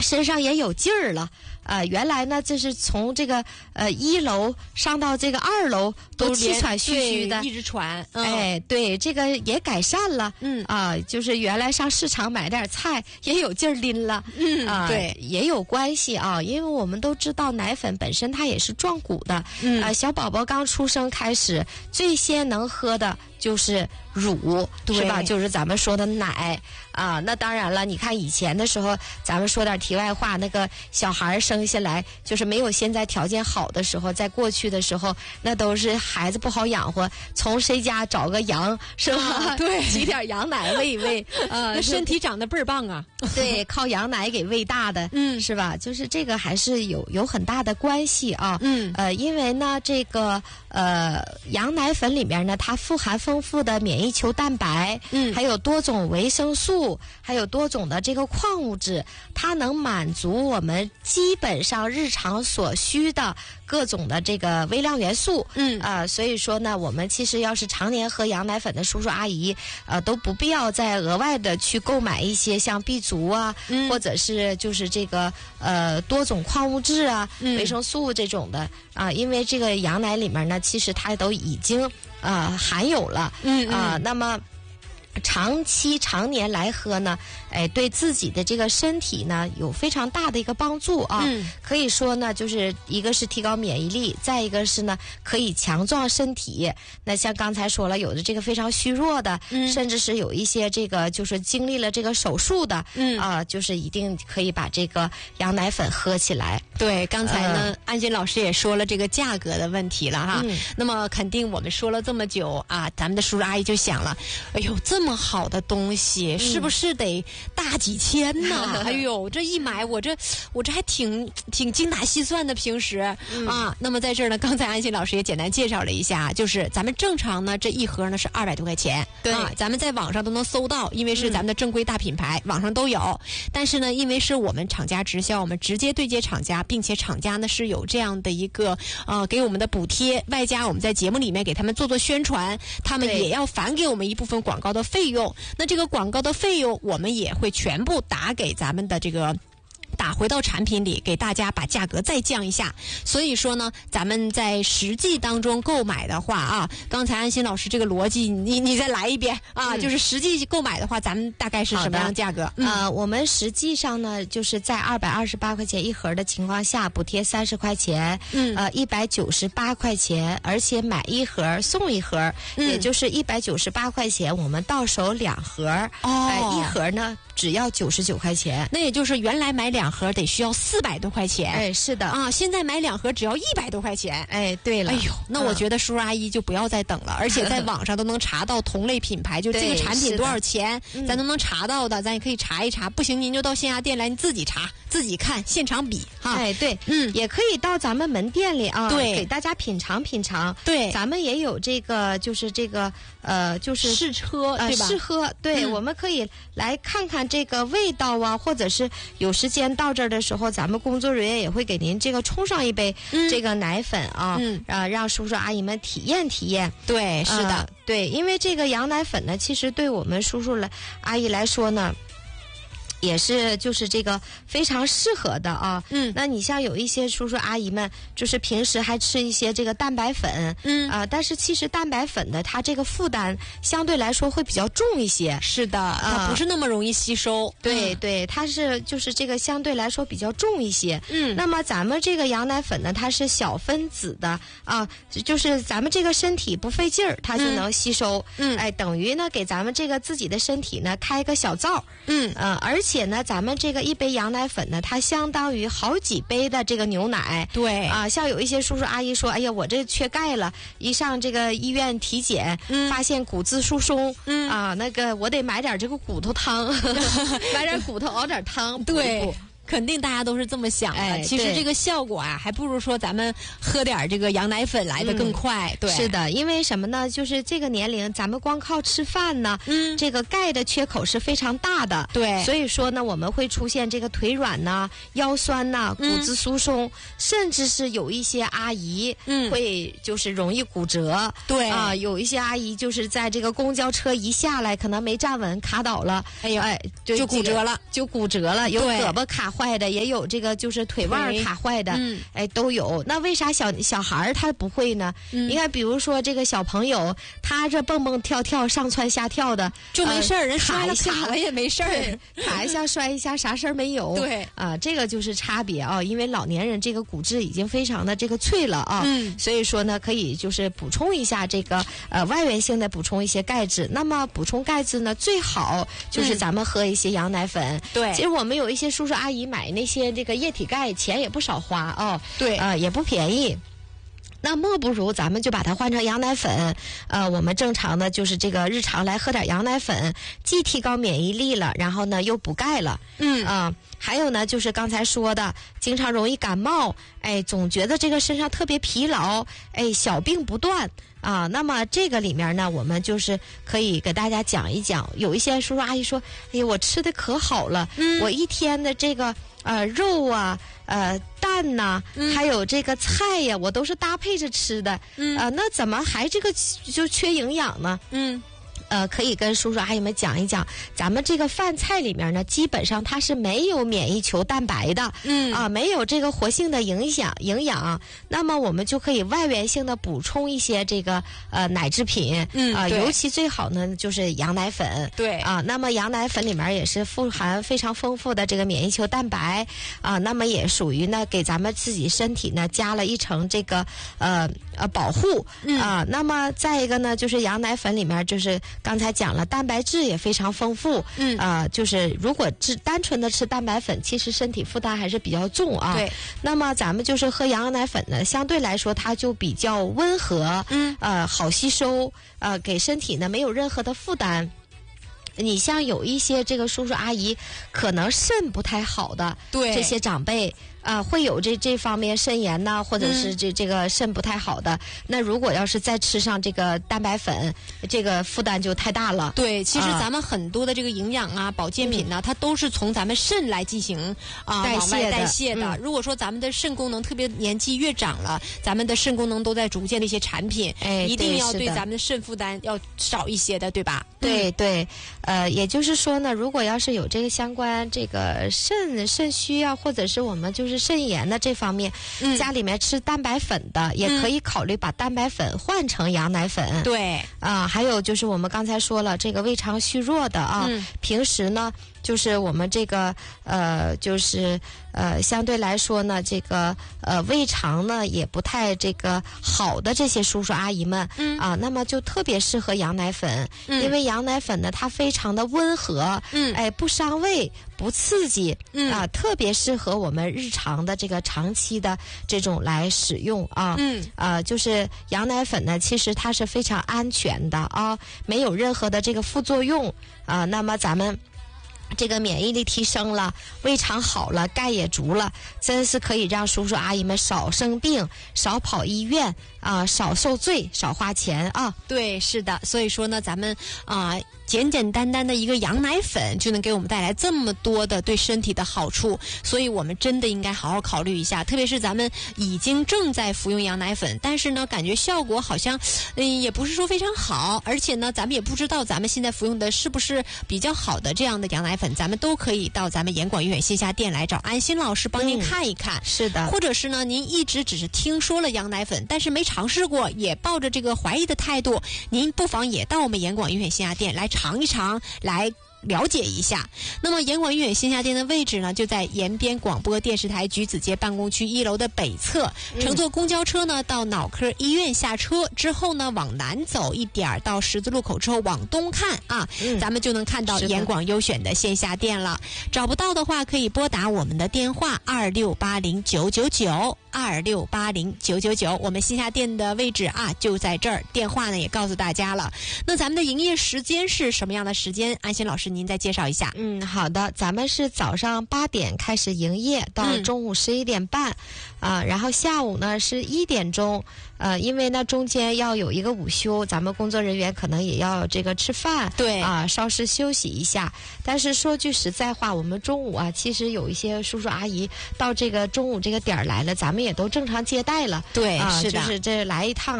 身上也有劲儿了。原来呢，这是从这个1楼上到这个2楼都气喘吁吁的， 一直喘。 对，这个也改善了。就是原来上市场买点菜也有劲儿拎了。对，也有关系啊，因为我们都知道奶粉本身它也是壮骨的。小宝宝刚出生开始，最先能喝的就是乳，是吧？就是咱们说的奶啊。那当然了，你看以前的时候，咱们说点题外话，那个小孩生下来就是没有现在条件好的时候，在过去的时候，那都是孩子不好养活，从谁家找个羊，是吧？ 对， 挤点羊奶喂一喂， 那身体长得倍儿棒啊。 对，靠羊奶给喂大的，是吧？就是这个还是有很大的关系啊。因为呢，这个羊奶粉里面呢，它富含丰富的免疫球蛋白，还有多种维生素，还有多种的这个矿物质，它能满足我们基本上日常所需的各种的这个微量元素。所以说呢，我们其实要是常年喝羊奶粉的叔叔阿姨，都不必要再额外的去购买一些像 B 族啊，或者是就是这个多种矿物质啊、维生素这种的啊，因为这个羊奶里面呢，其实它都已经含有了。那么常年来喝呢，对自己的这个身体呢有非常大的一个帮助啊。可以说呢，就是一个是提高免疫力，再一个是呢可以强壮身体。那像刚才说了，有的这个非常虚弱的，甚至是有一些这个就是经历了这个手术的，就是一定可以把这个羊奶粉喝起来。 对，刚才呢，安金老师也说了这个价格的问题了哈。那么肯定我们说了这么久啊，咱们的叔叔阿姨就想了，哎呦，这么好的东西，是不是得大几千呢？哎呦，这一买我这还挺精打细算的平时啊。那么在这儿呢，刚才安心老师也简单介绍了一下，就是咱们正常呢这一盒呢是200多块钱， 对啊，咱们在网上都能搜到，因为是咱们的正规大品牌，网上都有。但是呢，因为是我们厂家直销，我们直接对接厂家，并且厂家呢是有这样的一个给我们的补贴，外加我们在节目里面给他们做宣传，他们也要返给我们一部分广告的费用。那这个广告的费用，我们也会全部打给咱们的这个。打回到产品里，给大家把价格再降一下。所以说呢，咱们在实际当中购买的话啊，刚才安心老师这个逻辑，你再来一遍啊，就是实际购买的话，咱们大概是什么样的价格？ 我们实际上呢，就是在228块钱一盒的情况下，补贴30块钱，198块钱，而且买一盒送一盒，也就是198块钱，我们到手2盒，一盒呢只要99块钱。 那也就是原来买2盒得需要400多块钱。 是的啊，现在买2盒只要100多块钱。 对了。 哎呦，那我觉得叔叔阿姨就不要再等了，而且在网上都能查到同类品牌，就这个产品多少钱，咱都能查到的，咱也可以查一查。不行，您就到线下店来，你自己查，自己看，现场比哈。 对，也可以到咱们门店里啊， 对， 给大家品尝品尝。 对， 咱们也有这个，就是这个就是试喝，对吧？ 试喝，对，我们可以来看看这个味道啊，或者是有时间到这儿的时候，咱们工作人员也会给您这个冲上一杯这个奶粉啊，让叔叔阿姨们体验体验。 对，是的， 对，因为这个羊奶粉呢，其实对我们叔叔阿姨来说呢，也是就是这个非常适合的啊。那你像有一些叔叔阿姨们，就是平时还吃一些这个蛋白粉，但是其实蛋白粉的它这个负担相对来说会比较重一些。 是的，它不是那么容易吸收。 对，它是就是这个相对来说比较重一些。那么咱们这个羊奶粉呢，它是小分子的啊，就是咱们这个身体不费劲儿，它就能吸收。等于呢给咱们这个自己的身体呢开个小灶。而且呢，咱们这个一杯羊奶粉呢，它相当于好几杯的这个牛奶。 对啊，像有一些叔叔阿姨说，哎呀，我这缺钙了，一上这个医院体检，发现骨质疏松，那个我得买点这个骨头汤，买点骨头熬点汤。 对。肯定大家都是这么想的。其实这个效果啊，还不如说咱们喝点这个羊奶粉来的更快。对， 是的，因为什么呢？就是这个年龄，咱们光靠吃饭呢，这个钙的缺口是非常大的。 对， 所以说呢，我们会出现这个腿软呐、腰酸呐、骨质疏松，甚至是有一些阿姨会就是容易骨折。 对啊，有一些阿姨就是在这个公交车一下来，可能没站稳卡倒了， 就骨折了， 有胳膊卡坏的，也有这个就是腿腕卡坏的，都有。那为啥小孩他不会呢？你看，比如说这个小朋友，他这蹦蹦跳跳、上蹿下跳的就没事儿，人卡一下卡了也没事儿， 卡一下摔一下啥事儿没有。 对这个就是差别啊，因为老年人这个骨质已经非常的这个脆了啊，所以说呢，可以就是补充一下这个外源性的补充一些钙质。那么补充钙质呢，最好就是咱们喝一些羊奶粉。 对， 其实我们有一些叔叔阿姨买那些这个液体钙，钱也不少花啊。 对， 也不便宜。那莫不如咱们就把它换成羊奶粉，我们正常的就是这个日常来喝点羊奶粉，既提高免疫力了，然后呢又补钙了。还有呢就是刚才说的，经常容易感冒，总觉得这个身上特别疲劳，小病不断啊。那么这个里面呢，我们就是可以给大家讲一讲，有一些叔叔阿姨说，哎呀，我吃的可好了，我一天的这个肉啊。蛋呐，还有这个菜呀，我都是搭配着吃的。那怎么还这个就缺营养呢？可以跟叔叔阿姨们讲一讲，咱们这个饭菜里面呢，基本上它是没有免疫球蛋白的，没有这个活性的营养。那么我们就可以外源性的补充一些这个奶制品，尤其最好呢就是羊奶粉， 对那么羊奶粉里面也是富含非常丰富的这个免疫球蛋白那么也属于呢给咱们自己身体呢加了一层这个保护那么再一个呢就是羊奶粉里面就是刚才讲了，蛋白质也非常丰富。就是如果单纯的吃蛋白粉，其实身体负担还是比较重啊。 对。 那么咱们就是喝羊奶粉呢，相对来说它就比较温和，好吸收，给身体呢没有任何的负担。你像有一些这个叔叔阿姨，可能肾不太好的， 对这些长辈。会有这方面肾炎呐，或者是这个肾不太好的。那如果要是再吃上这个蛋白粉，这个负担就太大了。 对，其实咱们很多的这个营养保健品呢，它都是从咱们肾来进行代谢的。如果说咱们的肾功能特别年纪越长了，咱们的肾功能都在逐渐的一些产品，一定要对咱们的肾负担要少一些的，对吧？ 对对，也就是说呢，如果要是有这个相关这个肾虚啊，或者是我们就是肾炎的这方面，家里面吃蛋白粉的，也可以考虑把蛋白粉换成羊奶粉。 对还有就是我们刚才说了，这个胃肠虚弱的平时呢。就是我们这个相对来说呢，这个胃肠呢也不太这个好的这些叔叔阿姨们，那么就特别适合羊奶粉，因为羊奶粉呢它非常的温和，不伤胃不刺激，特别适合我们日常的这个长期的这种来使用就是羊奶粉呢，其实它是非常安全的没有任何的这个副作用那么咱们。这个免疫力提升了，胃肠好了，钙也足了，真是可以让叔叔阿姨们少生病，少跑医院少受罪，少花钱对，是的，所以说呢，咱们简简单单的一个羊奶粉就能给我们带来这么多的对身体的好处，所以我们真的应该好好考虑一下，特别是咱们已经正在服用羊奶粉，但是呢，感觉效果好像也不是说非常好，而且呢，咱们也不知道咱们现在服用的是不是比较好的这样的羊奶粉，咱们都可以到咱们严广医院线下店来找安心老师帮您看一看。 是的， 或者是呢，您一直只是听说了羊奶粉，但是没尝试过，也抱着这个怀疑的态度，您不妨也到我们严广医院线下店来尝一尝，来了解一下。那么严广医院线下店的位置呢，就在延边广播电视台橘子街办公区1楼的北侧，乘坐公交车呢到脑科医院下车之后呢，往南走一点到十字路口之后往东看咱们就能看到严广优选的线下店了。找不到的话，可以拨打我们的电话2680-999，2680-999，我们线下店的位置就在这儿，电话呢也告诉大家了。那咱们的营业时间是什么样的时间？安心老师您再介绍一下。 好的，咱们是早上8点开始营业，到中午11点半然后下午呢是1点钟因为呢中间要有一个午休，咱们工作人员可能也要这个吃饭， 对稍事休息一下。但是说句实在话，我们中午其实有一些叔叔阿姨到这个中午这个点儿来了，咱们也都正常接待了。 对是的， 就是这来一趟